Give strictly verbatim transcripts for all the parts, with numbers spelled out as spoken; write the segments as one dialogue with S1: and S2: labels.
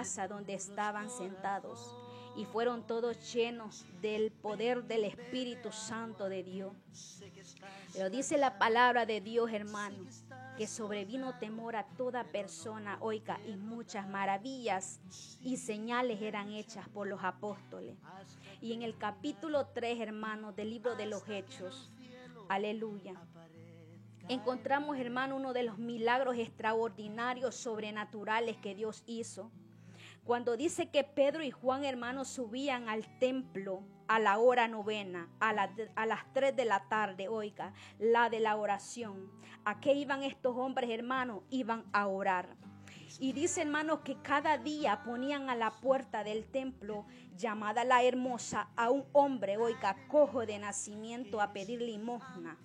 S1: casa donde estaban sentados, y fueron todos llenos del poder del Espíritu Santo de Dios. Pero dice la palabra de Dios, hermanos, que sobrevino temor a toda persona, oiga, y muchas maravillas y señales eran hechas por los apóstoles. Y en el capítulo tres, hermanos, del libro de los Hechos, aleluya, encontramos, hermano, uno de los milagros extraordinarios, sobrenaturales que Dios hizo. Cuando dice que Pedro y Juan, hermanos, subían al templo a la hora novena, a, la, a las tres de la tarde, oiga, la de la oración. ¿A qué iban estos hombres, hermanos? Iban a orar. Y dice, hermanos, que cada día ponían a la puerta del templo, llamada La Hermosa, a un hombre, oiga, cojo de nacimiento, a pedir limosna.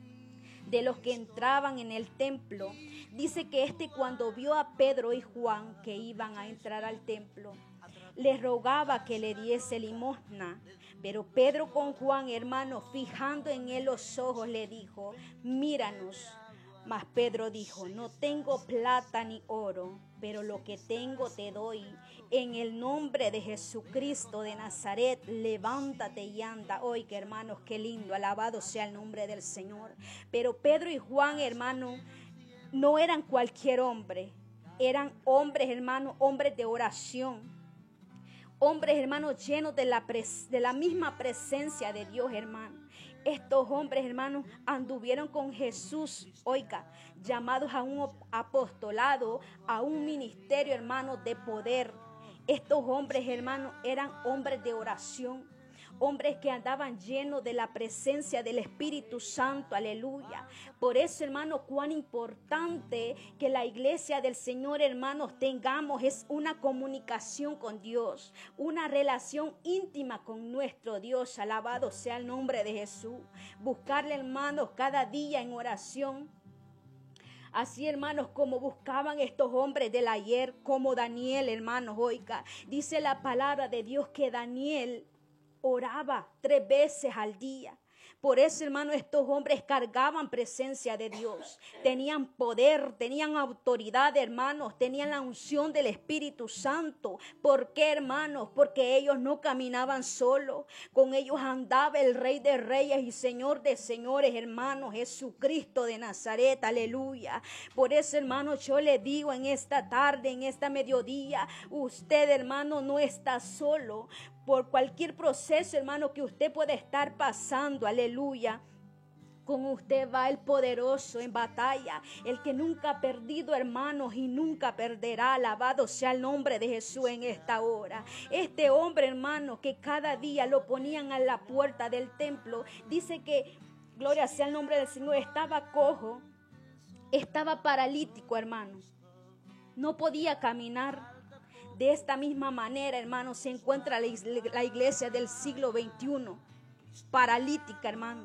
S1: De los que entraban en el templo, dice que este, cuando vio a Pedro y Juan que iban a entrar al templo, les rogaba que le diese limosna. Pero Pedro con Juan, hermano, fijando en él los ojos, le dijo: míranos. Mas Pedro dijo: no tengo plata ni oro, pero lo que tengo te doy. En el nombre de Jesucristo de Nazaret, levántate y anda. Oiga, hermanos, qué lindo, alabado sea el nombre del Señor. Pero Pedro y Juan, hermano, no eran cualquier hombre. Eran hombres, hermano, hombres de oración. Hombres, hermanos, llenos de la, pres- de la misma presencia de Dios, hermano. Estos hombres, hermanos, anduvieron con Jesús, oiga, llamados a un apostolado, a un ministerio, hermanos, de poder. Estos hombres, hermanos, eran hombres de oración. Hombres que andaban llenos de la presencia del Espíritu Santo, aleluya. Por eso, hermanos, cuán importante que la iglesia del Señor, hermanos, tengamos es una comunicación con Dios, una relación íntima con nuestro Dios, alabado sea el nombre de Jesús. Buscarle, hermanos, cada día en oración. Así, hermanos, como buscaban estos hombres del ayer, como Daniel, hermanos, oiga, dice la palabra de Dios que Daniel oraba tres veces al día. Por eso, hermanos, estos hombres cargaban presencia de Dios. Tenían poder, tenían autoridad, hermanos. Tenían la unción del Espíritu Santo. ¿Por qué, hermanos? Porque ellos no caminaban solos. Con ellos andaba el Rey de Reyes y Señor de Señores, hermanos, Jesucristo de Nazaret. Aleluya. Por eso, hermanos, yo le digo en esta tarde, en esta mediodía, usted, hermano, no está solo. Por cualquier proceso, hermano, que usted pueda estar pasando, aleluya, con usted va el poderoso en batalla, el que nunca ha perdido, hermanos, y nunca perderá. Alabado sea el nombre de Jesús en esta hora. Este hombre, hermano, que cada día lo ponían a la puerta del templo, dice que, gloria sea el nombre del Señor, estaba cojo, estaba paralítico, hermano, no podía caminar. De esta misma manera, hermanos, se encuentra la iglesia del siglo veintiuno, paralítica, hermano.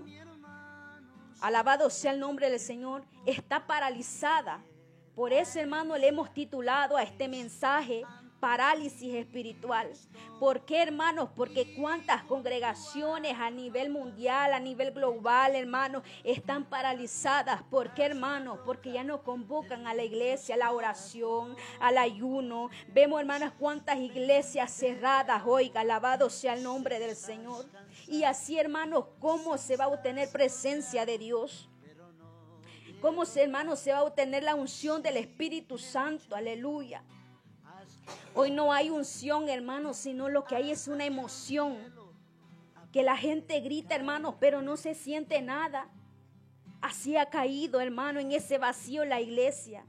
S1: Alabado sea el nombre del Señor, está paralizada. Por eso, hermano, le hemos titulado a este mensaje parálisis espiritual. ¿Por qué, hermanos? Porque cuántas congregaciones a nivel mundial, a nivel global, hermanos, están paralizadas. ¿Por qué, hermanos? Porque ya no convocan a la iglesia, a la oración, al ayuno. Vemos, hermanos, cuántas iglesias cerradas. Oiga, alabado sea el nombre del Señor. Y así, hermanos, ¿cómo se va a obtener presencia de Dios? ¿Cómo, hermanos, se va a obtener la unción del Espíritu Santo? Aleluya. Hoy no hay unción, hermanos, sino lo que hay es una emoción. Que la gente grita, hermanos, pero no se siente nada. Así ha caído, hermano, en ese vacío la iglesia.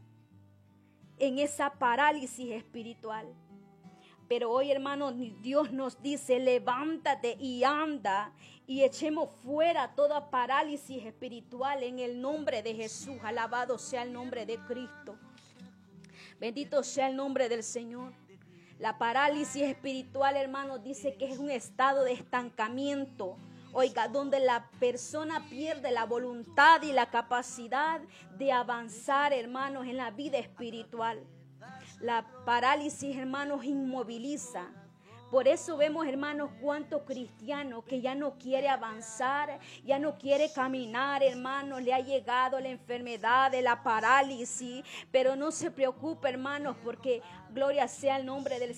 S1: En esa parálisis espiritual. Pero hoy, hermanos, Dios nos dice: levántate y anda y echemos fuera toda parálisis espiritual en el nombre de Jesús. Alabado sea el nombre de Cristo. Bendito sea el nombre del Señor. La parálisis espiritual, hermanos, dice que es un estado de estancamiento. Oiga, donde la persona pierde la voluntad y la capacidad de avanzar, hermanos, en la vida espiritual. La parálisis, hermanos, inmoviliza. Por eso vemos, hermanos, cuántos cristianos que ya no quiere avanzar, ya no quiere caminar, hermanos, le ha llegado la enfermedad de la parálisis. Pero no se preocupe, hermanos, porque gloria sea el nombre del